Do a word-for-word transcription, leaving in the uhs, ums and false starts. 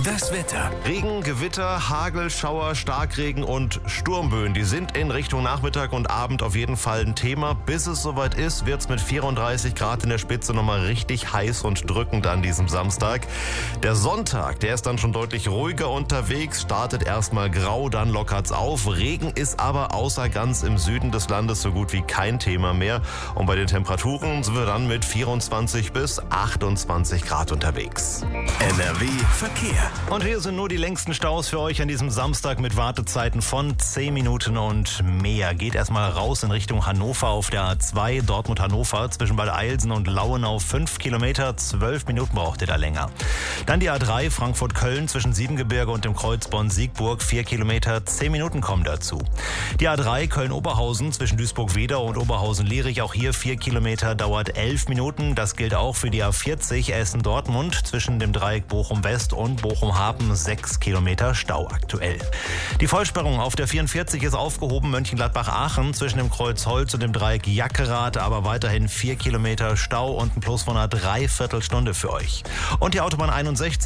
Das Wetter. Regen, Gewitter, Hagel, Schauer, Starkregen und Sturmböen, die sind in Richtung Nachmittag und Abend auf jeden Fall ein Thema. Bis es soweit ist, wird es mit vierunddreißig Grad in der Spitze nochmal richtig heiß und drückend an diesem Samstag. Der Sonntag, der ist dann schon deutlich ruhiger unterwegs, startet erstmal grau, dann lockert's auf. Regen ist aber außer ganz im Süden des Landes so gut wie kein Thema mehr. Und bei den Temperaturen sind wir dann mit vierundzwanzig bis achtundzwanzig Grad unterwegs. N R W Verkehr. Und hier sind nur die längsten Staus für euch an diesem Samstag mit Wartezeiten von zehn Minuten und mehr. Geht erstmal raus in Richtung Hannover auf der A zwei, Dortmund-Hannover, zwischen Bad Eilsen und Lauenau fünf Kilometer, zwölf Minuten braucht ihr da länger. Dann die A drei, Frankfurt-Köln, zwischen Siebengebirge und dem Kreuz Bonn-Siegburg, vier Kilometer, zehn Minuten kommen dazu. Die A drei, Köln-Oberhausen, zwischen Duisburg-Wedau und Oberhausen-Lierich, auch hier vier Kilometer, dauert elf Minuten. Das gilt auch für die A vierzig, Essen-Dortmund, zwischen dem Dreieck Bochum-West und Bochum-Hafen, sechs Kilometer Stau aktuell. Die Vollsperrung auf der vierundvierzig ist aufgehoben, Mönchengladbach-Aachen, zwischen dem Kreuz Holz und dem Dreieck Jackerath, aber weiterhin vier Kilometer Stau und ein Plus von einer Dreiviertelstunde für euch. Und die Autobahn einundsechzig